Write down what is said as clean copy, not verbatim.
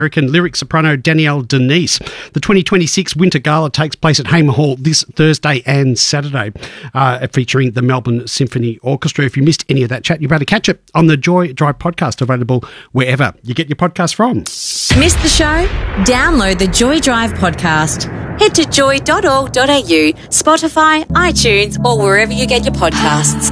American lyric soprano Danielle Denise. The 2026 Winter Gala takes place at Hamer Hall this Thursday and Saturday, featuring the Melbourne Symphony Orchestra. If you missed any of that chat, you better catch it on the Joy Drive podcast, available wherever you get your podcast from. Missed the show? Download the Joy Drive podcast. Head to joy.org.au, Spotify, iTunes, or wherever you get your podcasts.